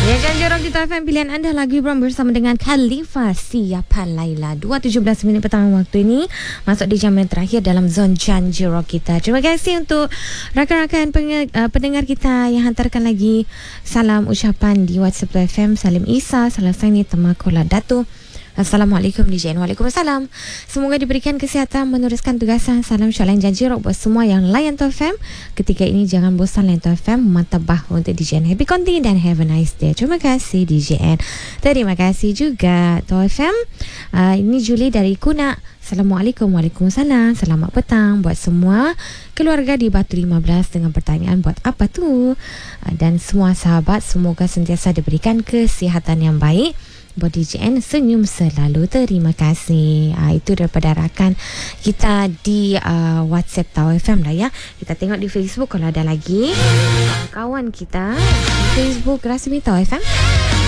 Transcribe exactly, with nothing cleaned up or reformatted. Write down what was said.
Ya, Janji Rock di T F M, pilihan anda lagu Ibrahim bersama dengan Khalifa Siapa Laila. dua tujuh belas minit petang waktu ini, masuk di jam yang terakhir dalam zon Janji Rock kita. Terima kasih untuk rakan-rakan peng- uh, pendengar kita yang hantarkan lagi salam ucapan di WhatsApp T F M. Salim Isa, Salah Saini, Temakola Dato. Assalamualaikum D J N. Waalaikumsalam. Semoga diberikan kesihatan meneruskan tugasan. Salam Syalain Janji Rock buat semua yang layan T F M. Ketika ini jangan bosan layan T F M. Mata bahu untuk D J N. Happy continue dan have a nice day. Terima kasih D J N. Terima kasih juga T F M. Uh, ini Julie dari Kuna. Assalamualaikum. Waalaikumsalam. Selamat petang buat semua keluarga di Batu lima belas dengan pertanyaan buat apa tu. Uh, dan semua sahabat semoga sentiasa diberikan kesihatan yang baik. Buat D J N senyum selalu. Terima kasih. uh, Itu daripada rakan kita di uh, WhatsApp Tau F M lah ya. Kita tengok di Facebook kalau ada lagi uh, kawan kita di Facebook rasmi Tau F M.